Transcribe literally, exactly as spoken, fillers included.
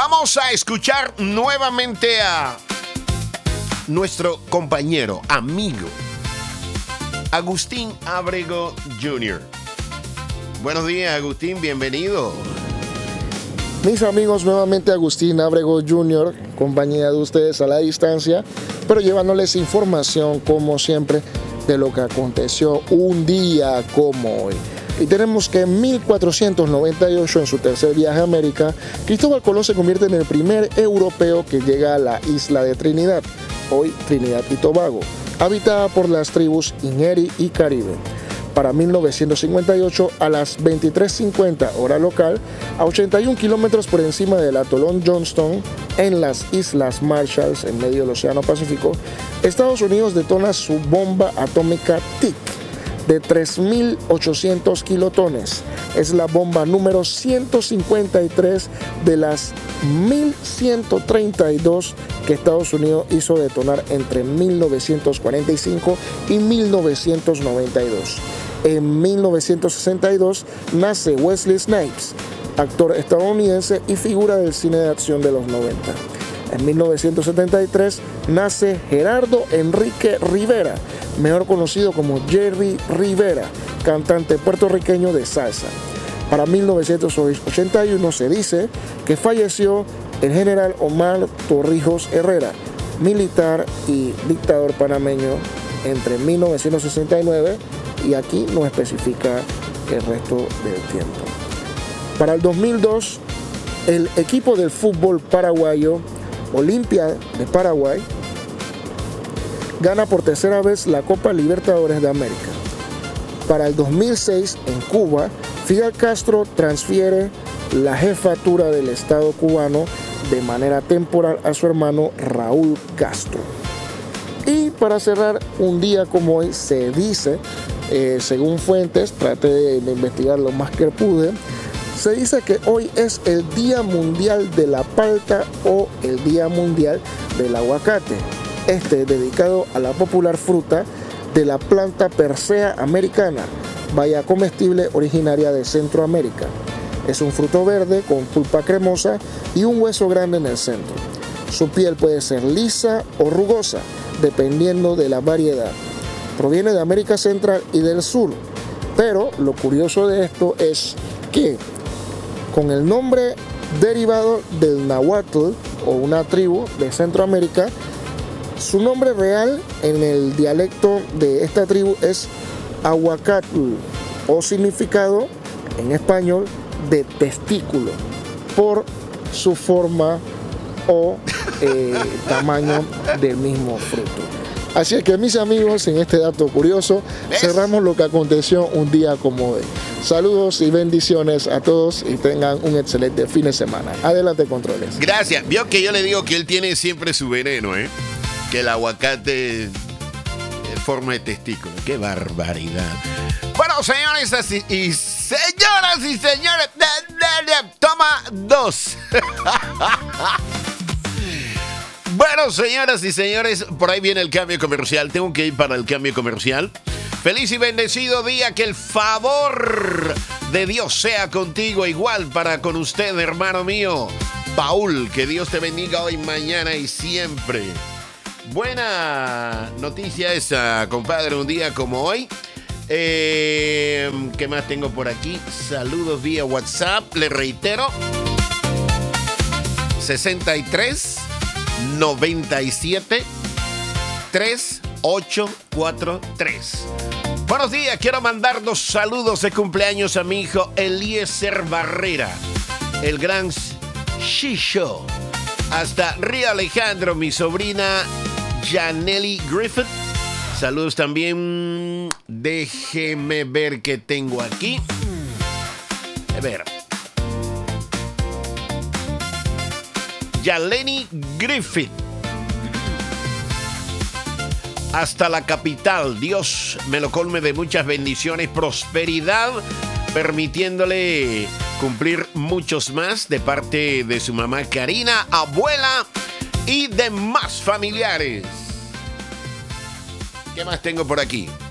Vamos a escuchar nuevamente a nuestro compañero, amigo, Agustín Ábrego junior Buenos días, Agustín, bienvenido. Mis amigos, nuevamente Agustín Ábrego junior, compañía de ustedes a la distancia, pero llevándoles información como siempre de lo que aconteció un día como hoy. Y tenemos que en mil cuatrocientos noventa y ocho, en su tercer viaje a América, Cristóbal Colón se convierte en el primer europeo que llega a la isla de Trinidad, hoy Trinidad y Tobago, habitada por las tribus Ingeri y Caribe. Para mil novecientos cincuenta y ocho, a las veintitrés cincuenta hora local, a ochenta y un kilómetros por encima del atolón Johnston, en las Islas Marshalls, en medio del Océano Pacífico, Estados Unidos detona su bomba atómica T I C de tres mil ochocientos kilotones. Es la bomba número ciento cincuenta y tres de las mil ciento treinta y dos que Estados Unidos hizo detonar entre mil novecientos cuarenta y cinco y mil novecientos noventa y dos. En mil novecientos sesenta y dos nace Wesley Snipes, actor estadounidense y figura del cine de acción de los noventa. En mil novecientos setenta y tres nace Gerardo Enrique Rivera, mejor conocido como Jerry Rivera, cantante puertorriqueño de salsa. Para mil novecientos ochenta y uno se dice que falleció el general Omar Torrijos Herrera, militar y dictador panameño entre mil novecientos sesenta y nueve, y aquí no especifica el resto del tiempo. Para el dos mil dos, el equipo del fútbol paraguayo Olimpia de Paraguay gana por tercera vez la Copa Libertadores de América. Para el dos mil seis, en Cuba, Fidel Castro transfiere la jefatura del Estado cubano de manera temporal a su hermano Raúl Castro. Y para cerrar, un día como hoy, se dice, eh, según fuentes, traté de, de investigar lo más que pude, se dice que hoy es el Día Mundial de la Palta o el Día Mundial del Aguacate. Este es dedicado a la popular fruta de la planta Persea americana, baya comestible originaria de Centroamérica. Es un fruto verde con pulpa cremosa y un hueso grande en el centro. Su piel puede ser lisa o rugosa, dependiendo de la variedad. Proviene de América Central y del Sur, pero lo curioso de esto es que con el nombre derivado del náhuatl o una tribu de Centroamérica, su nombre real en el dialecto de esta tribu es aguacatl, o significado en español de testículo, por su forma o eh, tamaño del mismo fruto. Así es que, mis amigos, en este dato curioso, ¿ves?, cerramos lo que aconteció un día como hoy. Saludos y bendiciones a todos y tengan un excelente fin de semana. Adelante, controles. Gracias. Vio que yo le digo que él tiene siempre su veneno, ¿eh? Que el aguacate es forma de testículo. ¡Qué barbaridad! Bueno, señores y señoras y señores, toma dos. Bueno, señoras y señores, por ahí viene el cambio comercial. Tengo que ir para el cambio comercial. Feliz y bendecido día, que el favor de Dios sea contigo, igual para con usted, hermano mío. Paul, que Dios te bendiga hoy, mañana y siempre. Buena noticia esa, compadre, un día como hoy. Eh, ¿Qué más tengo por aquí? Saludos vía WhatsApp, le reitero. sesenta y tres noventa y siete treinta y ocho cuarenta y tres. Buenos días, quiero mandar dos saludos de cumpleaños a mi hijo Eliezer Barrera, el gran Shisho. Hasta Río Alejandro, mi sobrina Janely Griffith. Saludos también. Déjeme ver qué tengo aquí. A ver. Yaleni Griffith. Hasta la capital. Dios me lo colme de muchas bendiciones, prosperidad, permitiéndole cumplir muchos más de parte de su mamá Karina, abuela y demás familiares. ¿Qué más tengo por aquí?